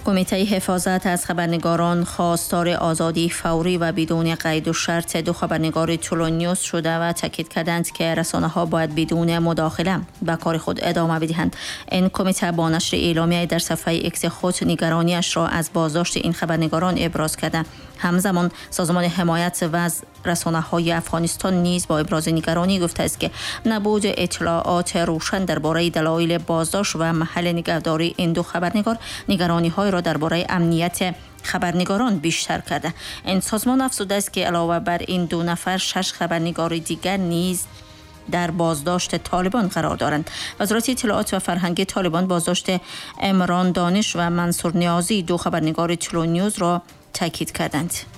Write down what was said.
کمیته حفاظت از خبرنگاران خواستار آزادی فوری و بدون قید و شرط دو خبرنگار تولونیوس شده و تاکید کردند که رسانه‌ها باید بدون مداخله به کار خود ادامه بدهند. این کمیته با نشر اعلامیه در صفحه ایکس خود نگرانیش را از بازداشت این خبرنگاران ابراز کرده. همزمان سازمان حمایت از رسانه‌های افغانستان نیز با ابراز نگرانی گفته است که نبود اطلاعات روشن درباره دلایل بازداشت و محل نگهداری این دو خبرنگار نگرانی‌های را درباره امنیت خبرنگاران بیشتر کرده. این سازمان افزوده است که علاوه بر این دو نفر 6 خبرنگار دیگر نیز در بازداشت طالبان قرار دارند. وزارت اطلاعات و فرهنگ طالبان بازداشت عمران دانش و منصور نیازی دو خبرنگار تولونیوس را تاکید کردند.